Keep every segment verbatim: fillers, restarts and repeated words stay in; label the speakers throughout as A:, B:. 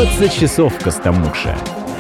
A: двадцать часов в Костомукше.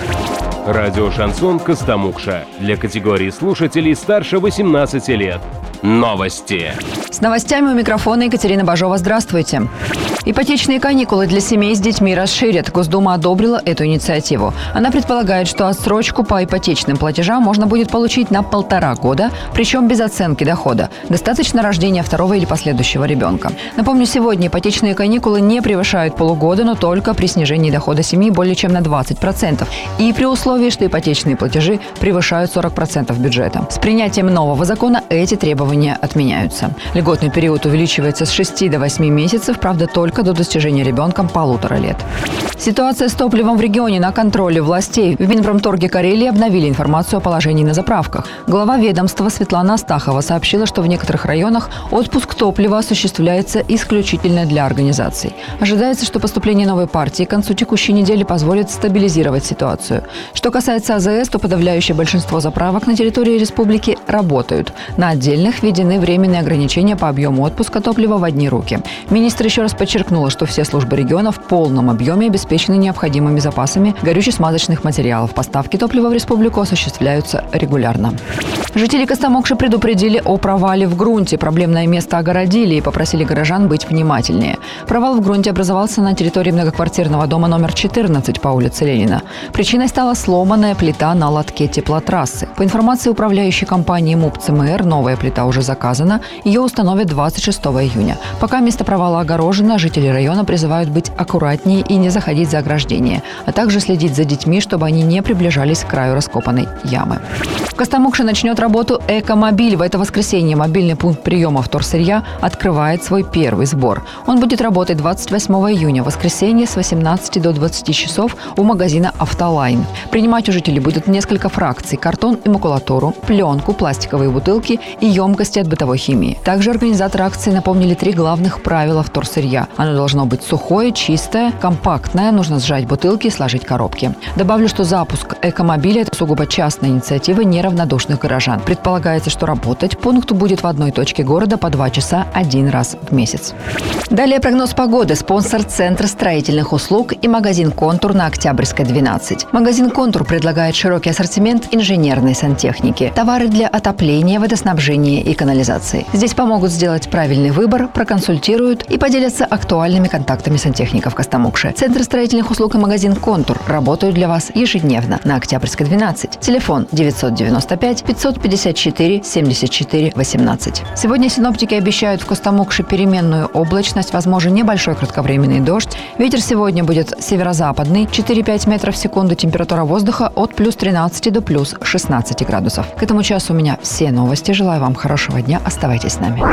B: Радио «Шансон» Костомукша. Для категории слушателей старше восемнадцати лет. Новости.
C: С новостями у микрофона Екатерина Бажова. Здравствуйте. Ипотечные каникулы для семей с детьми расширят. Госдума одобрила эту инициативу. Она предполагает, что отсрочку по ипотечным платежам можно будет получить на полтора года, причем без оценки дохода. Достаточно рождения второго или последующего ребенка. Напомню, сегодня ипотечные каникулы не превышают полугода, но только при снижении дохода семьи более чем на двадцать процентов. И при условии, что ипотечные платежи превышают сорок процентов бюджета. С принятием нового закона эти требования отменяются. Льготный период увеличивается с шести до восьми месяцев, правда, только до достижения ребенком полутора лет. Ситуация с топливом в регионе на контроле властей. В Минпромторге Карелии обновили информацию о положении на заправках. Глава ведомства Светлана Астахова сообщила, что в некоторых районах отпуск топлива осуществляется исключительно для организаций. Ожидается, что поступление новой партии к концу текущей недели позволит стабилизировать ситуацию. Что касается АЗС, то подавляющее большинство заправок на территории республики работают. На отдельных введены временные ограничения по объему отпуска топлива в одни руки. Министр еще раз подчеркнула, что все службы региона в полном объеме обеспечены необходимыми запасами горюче-смазочных материалов. Поставки топлива в республику осуществляются регулярно. Жители Костомукши предупредили о провале в грунте. Проблемное место огородили и попросили горожан быть внимательнее. Провал в грунте образовался на территории многоквартирного дома номер четырнадцать по улице Ленина. Причиной стала сломанная плита на лотке теплотрассы. По информации управляющей компании МУП ЦМР, новая плита уже заказана. Ее установят двадцать шестого июня. Пока место провала огорожено, жители района призывают быть аккуратнее и не заходить за ограждение, а также следить за детьми, чтобы они не приближались к краю раскопанной ямы. В Костомукше начнет работу «Экомобиль». В это воскресенье мобильный пункт приема вторсырья открывает свой первый сбор. Он будет работать двадцать восьмого июня, в воскресенье с восемнадцати до двадцати часов у магазина «Автолайн». Принимать у жителей будут несколько фракций: картон и макулатуру, пленку, пластиковые бутылки и емкости от бытовой химии. Также организаторы акции напомнили три главных правила вторсырья. Оно должно быть сухое, чистое, компактное, нужно сжать бутылки и сложить коробки. Добавлю, что запуск «Экомобиля» – это сугубо частная инициатива неравнодушных горожан. Предполагается, что работать пункт будет в одной точке города по два часа один раз в месяц. Далее прогноз погоды. Спонсор Центр строительных услуг и магазин «Контур» на Октябрьской, двенадцать. Магазин «Контур» предлагает широкий ассортимент инженерной сантехники, товары для отопления, водоснабжения и канализации. Здесь помогут сделать правильный выбор, проконсультируют и поделятся актуальными контактами сантехников Костомукши. Центр строительных услуг и магазин «Контур» работают для вас ежедневно на Октябрьской, двенадцать. Телефон девятьсот девяносто пять пятьсот пятьдесят четыре семьдесят четыре восемнадцать. Сегодня синоптики обещают в Костомукше переменную облачность, возможен небольшой кратковременный дождь. Ветер сегодня будет северо-западный, четыре-пять метров в секунду. Температура воздуха от плюс тринадцати до плюс шестнадцати градусов. К этому часу у меня все новости. Желаю вам хорошего дня. Оставайтесь с нами.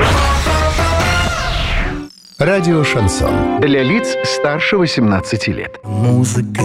D: Радио «Шансон». Для лиц старше восемнадцати лет.
E: Музыка